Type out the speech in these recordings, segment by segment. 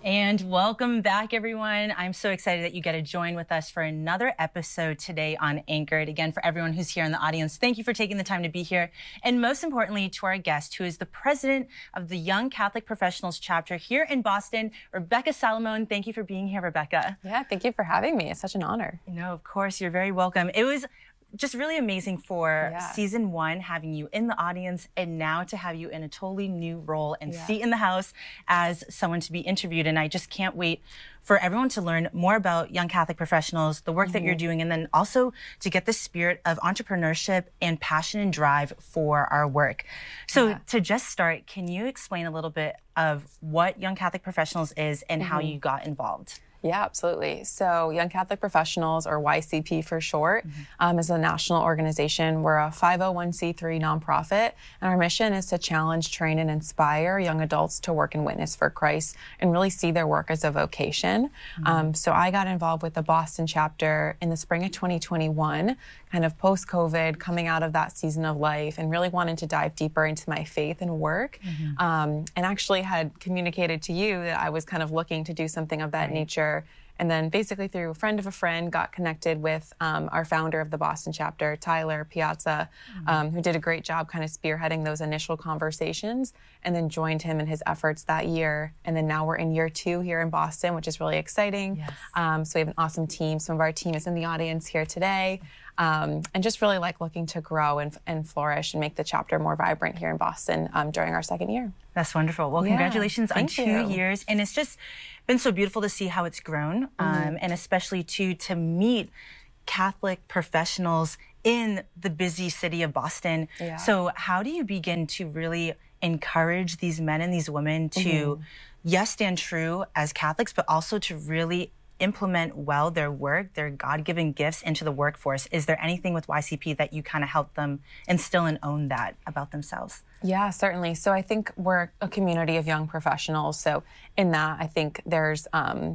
And welcome back, everyone. I'm so excited that you get to join with us for another episode today on Anchored. Again, for everyone who's here in the audience, thank you for taking the time to be here. And most importantly, to our guest, who is the president of the Young Catholic Professionals chapter here in Boston, Rebecca Salomon. Thank you for being here, Rebecca. Yeah, thank you for having me. It's such an honor. No, of course, you're very welcome. It was just really amazing for season one, having you in the audience, and now to have you in a totally new role and seat in the house as someone to be interviewed. And I just can't wait for everyone to learn more about Young Catholic Professionals, the work that you're doing, and then also to get the spirit of entrepreneurship and passion and drive for our work. So to just start, can you explain a little bit of what Young Catholic Professionals is and how you got involved? Yeah, absolutely. So Young Catholic Professionals, or YCP for short, is a national organization. We're a 501c3 nonprofit, and our mission is to challenge, train, and inspire young adults to work and witness for Christ and really see their work as a vocation. So I got involved with the Boston chapter in the spring of 2021, kind of post-COVID, coming out of that season of life, and really wanted to dive deeper into my faith and work, and actually had communicated to you that I was kind of looking to do something of that nature. And then basically through a friend of a friend, got connected with our founder of the Boston chapter, Tyler Piazza, who did a great job kind of spearheading those initial conversations, and then joined him in his efforts that year. And then now we're in year 2 here in Boston, which is really exciting. So we have an awesome team. Some of our team is in the audience here today. And just really like looking to grow and flourish and make the chapter more vibrant here in Boston during our second year. That's wonderful. Well, congratulations on 2 years. And it's just been so beautiful to see how it's grown, and especially to meet Catholic professionals in the busy city of Boston. So how do you begin to really encourage these men and these women to, yes, stand true as Catholics, but also to really implement well their work, their God-given gifts into the workforce? Is there anything with YCP that you kind of help them instill and own that about themselves? Yeah, certainly. So I think we're a community of young professionals. So in that, I think there's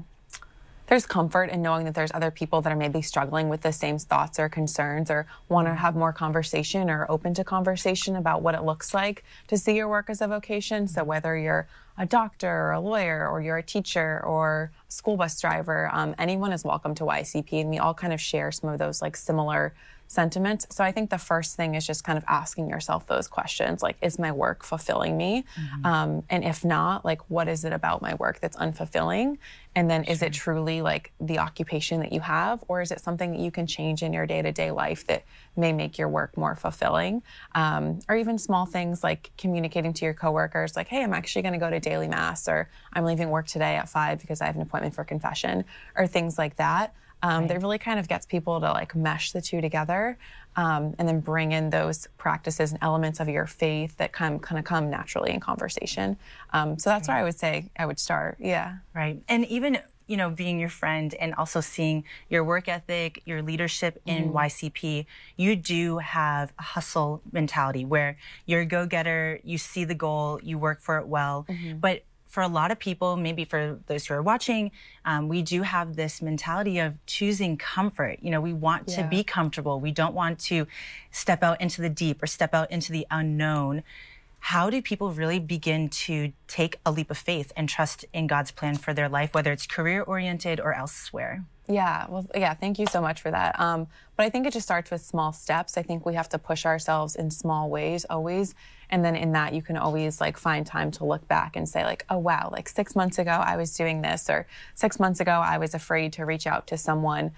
comfort in knowing that there's other people that are maybe struggling with the same thoughts or concerns, or want to have more conversation or open to conversation about what it looks like to see your work as a vocation. So whether you're a doctor or a lawyer, or you're a teacher or a school bus driver, anyone is welcome to YCP, and we all kind of share some of those like similar sentiments. So I think the first thing is just kind of asking yourself those questions, like, is my work fulfilling me? And if not, like, what is it about my work that's unfulfilling? And then is it truly like the occupation that you have, or is it something that you can change in your day-to-day life that may make your work more fulfilling? Or even small things like communicating to your coworkers, like, hey, I'm actually going to go to daily mass, or I'm leaving work today at 5 because I have an appointment for confession, or things like that. That really kind of gets people to like mesh the two together, and then bring in those practices and elements of your faith that kind of come naturally in conversation. So that's where I would say I would start. Yeah. Right. And even, you know, being your friend and also seeing your work ethic, your leadership in YCP, you do have a hustle mentality where you're a go-getter, you see the goal, you work for it well. But for a lot of people, maybe for those who are watching, we do have this mentality of choosing comfort. You know, we want to be comfortable. We don't want to step out into the deep or step out into the unknown. How do people really begin to take a leap of faith and trust in God's plan for their life, whether it's career-oriented or elsewhere? Yeah, well, yeah, thank you so much for that. But I think it just starts with small steps. I think we have to push ourselves in small ways always. And then in that, you can always like find time to look back and say like, oh, wow, like 6 months ago, I was doing this, or 6 months ago, I was afraid to reach out to someone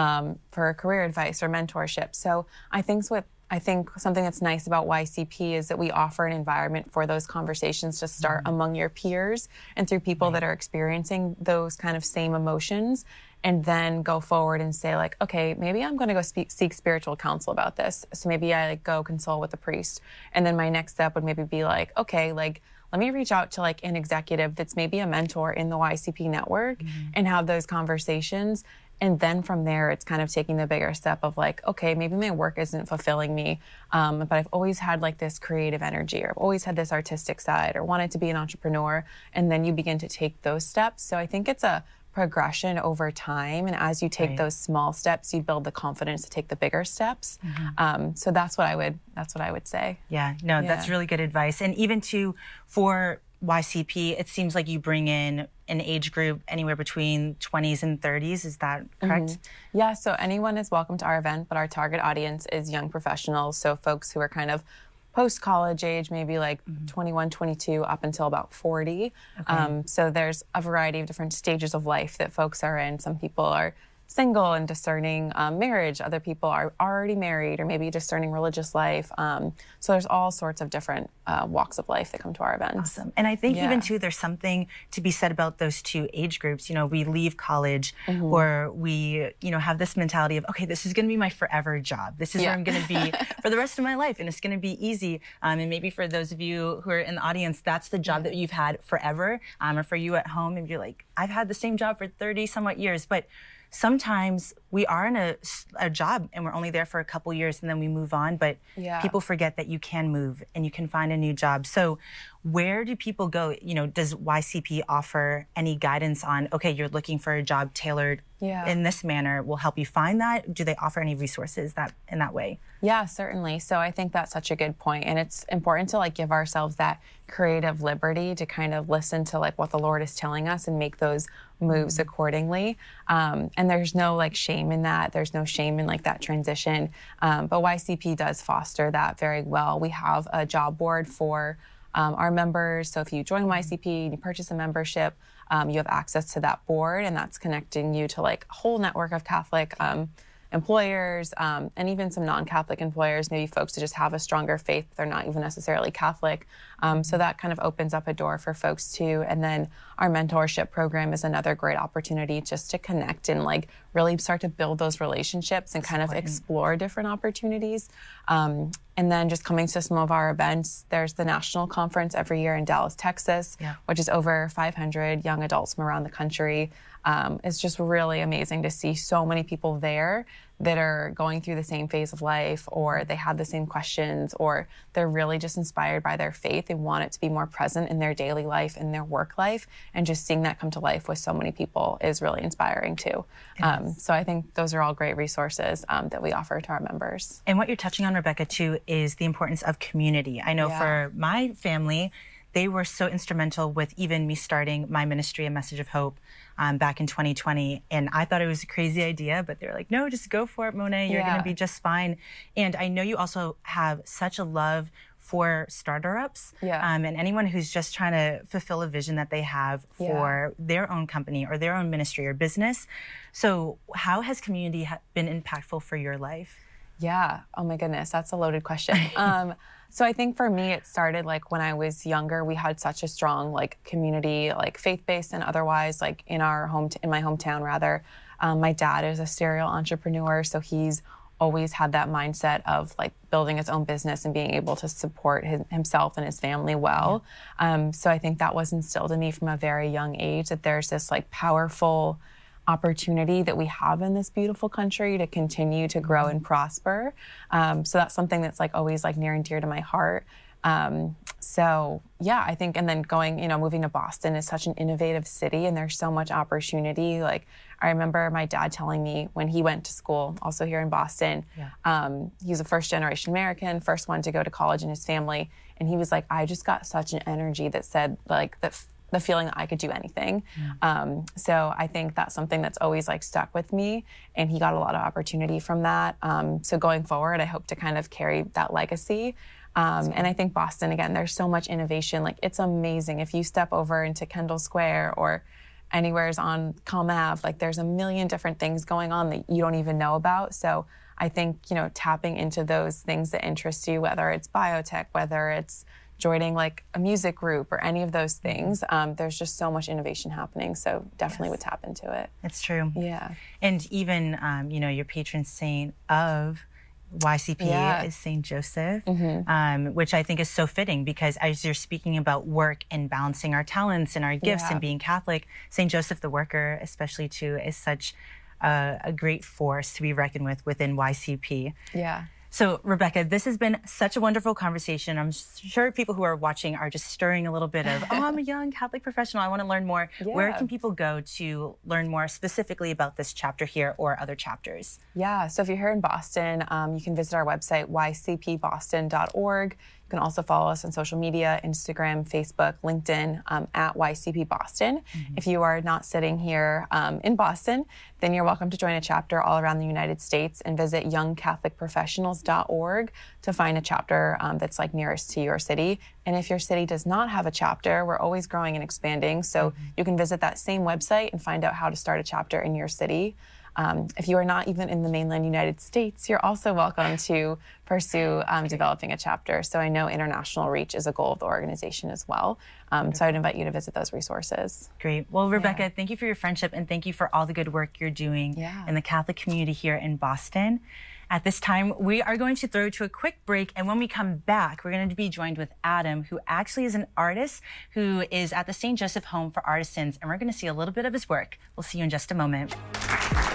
for career advice or mentorship. So I think something that's nice about YCP is that we offer an environment for those conversations to start among your peers and through people that are experiencing those kind of same emotions, and then go forward and say like, okay, maybe I'm going to go seek spiritual counsel about this. So maybe I like go consult with a priest. And then my next step would maybe be like, okay, like, let me reach out to like an executive that's maybe a mentor in the YCP network and have those conversations. And then from there, it's kind of taking the bigger step of like, okay, maybe my work isn't fulfilling me, but I've always had like this creative energy, or I've always had this artistic side, or wanted to be an entrepreneur. And then you begin to take those steps. So I think it's a progression over time. And as you take those small steps, you build the confidence to take the bigger steps. So that's what I would say. Yeah, no, that's really good advice. And even for YCP, it seems like you bring in an age group anywhere between 20s and 30s. Is that correct? Yeah, so anyone is welcome to our event, but our target audience is young professionals. So folks who are kind of post-college age, maybe like 21, 22, up until about 40. Okay. So there's a variety of different stages of life that folks are in. Some people are single and discerning marriage. Other people are already married or maybe discerning religious life. So there's all sorts of different walks of life that come to our events. Awesome. And I think even too, there's something to be said about those two age groups. You know, we leave college or we, you know, have this mentality of, okay, this is going to be my forever job. This is where I'm going to be for the rest of my life, and it's going to be easy. And maybe for those of you who are in the audience, that's the job that you've had forever. Or for you at home, maybe you're like, I've had the same job for 30 somewhat years, but sometimes we are in a job and we're only there for a couple years and then we move on, but people forget that you can move and you can find a new job. So where do people go? You know, does YCP offer any guidance on, okay, you're looking for a job tailored in this manner, will help you find that? Do they offer any resources that in that way? Yeah, certainly. So I think that's such a good point. And it's important to like give ourselves that creative liberty to kind of listen to like what the Lord is telling us and make those moves accordingly. And there's no like shame in that. There's no shame in like that transition. But YCP does foster that very well. We have a job board for our members. So if you join YCP and you purchase a membership, you have access to that board, and that's connecting you to like a whole network of Catholic employers, and even some non-Catholic employers, maybe folks who just have a stronger faith, but they're not even necessarily Catholic. So that kind of opens up a door for folks too. And then our mentorship program is another great opportunity just to connect and like really start to build those relationships and kind of explore different opportunities. And then just coming to some of our events, there's the national conference every year in Dallas, Texas, which is over 500 young adults from around the country. It's just really amazing to see so many people there that are going through the same phase of life, or they have the same questions, or they're really just inspired by their faith. They want it to be more present in their daily life and their work life. And just seeing that come to life with so many people is really inspiring too. So I think those are all great resources that we offer to our members. And what you're touching on, Rebecca, too, is the importance of community. I know for my family, they were so instrumental with even me starting my ministry, A Message of Hope, back in 2020. And I thought it was a crazy idea, but they were like, no, just go for it, Monet. You're going to be just fine. And I know you also have such a love for startups and anyone who's just trying to fulfill a vision that they have for their own company or their own ministry or business. So how has community been impactful for your life? Yeah. Oh my goodness. That's a loaded question. So I think for me, it started like when I was younger. We had such a strong like community, like faith-based and otherwise, like in our in my hometown rather. My dad is a serial entrepreneur, so he's always had that mindset of like building his own business and being able to support himself and his family well. So I think that was instilled in me from a very young age, that there's this like powerful opportunity that we have in this beautiful country to continue to grow and prosper. So that's something that's like always like near and dear to my heart. So yeah, I think, and then going, you know, moving to Boston is such an innovative city and there's so much opportunity. Like I remember my dad telling me when he went to school, also here in Boston, he's a first generation American, first one to go to college in his family. And he was like, I just got such an energy that said like that the feeling that I could do anything. So I think that's something that's always like stuck with me, and he got a lot of opportunity from that. So going forward, I hope to kind of carry that legacy. And I think Boston, again, there's so much innovation. Like it's amazing. If you step over into Kendall Square or anywhere's on Calm Ave, like there's a million different things going on that you don't even know about. So I think, you know, tapping into those things that interest you, whether it's biotech, whether it's joining like a music group or any of those things, there's just so much innovation happening. So definitely would tap into it. It's true. Yeah. And even, you know, your patron saint of YCP is Saint Joseph, which I think is so fitting because as you're speaking about work and balancing our talents and our gifts and being Catholic, Saint Joseph the Worker, especially too, is such a great force to be reckoned with within YCP. Yeah. So, Rebecca, this has been such a wonderful conversation. I'm sure people who are watching are just stirring a little bit of, oh, I'm a young Catholic professional. I want to learn more. Yeah. Where can people go to learn more specifically about this chapter here or other chapters? Yeah, so if you're here in Boston, you can visit our website, ycpboston.org. You can also follow us on social media, Instagram, Facebook, LinkedIn, at YCP Boston. If you are not sitting here in Boston, then you're welcome to join a chapter all around the United States and visit youngcatholicprofessionals.org to find a chapter that's like nearest to your city. And if your city does not have a chapter, we're always growing and expanding. So you can visit that same website and find out how to start a chapter in your city. If you are not even in the mainland United States, you're also welcome to pursue developing a chapter. So I know international reach is a goal of the organization as well. So I'd invite you to visit those resources. Great. Well, Rebecca, thank you for your friendship and thank you for all the good work you're doing in the Catholic community here in Boston. At this time, we are going to throw to a quick break, and when we come back, we're going to be joined with Adam, who actually is an artist who is at the St. Joseph Home for Artisans, and we're going to see a little bit of his work. We'll see you in just a moment.